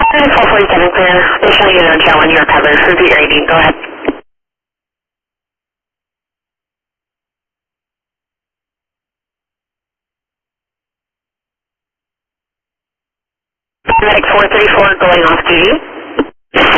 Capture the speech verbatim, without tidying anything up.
four forty-seven clear. They're showing you no challenge, you're covered. Repeat your rating, go ahead. Medic four thirty-four going off duty.